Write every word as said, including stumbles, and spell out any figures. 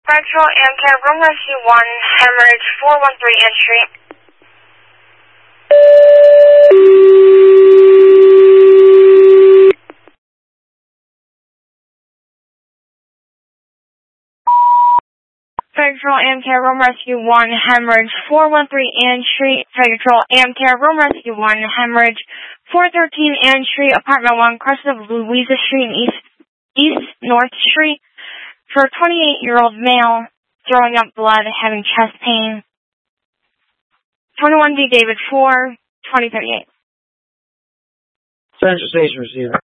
Central Amcare, Room Rescue one, Hemorrhage, four one three Ann Street. Central Amcare, Room Rescue one, Hemorrhage, four one three Ann Street. Central Amcare, Room Rescue one, Hemorrhage, four thirteen Ann Street, Apartment one, crest of Louisa Street and East, East North Street. For a twenty-eight-year-old male, throwing up blood, having chest pain. twenty-one D David four, twenty thirty-eight. Central Station Receiver.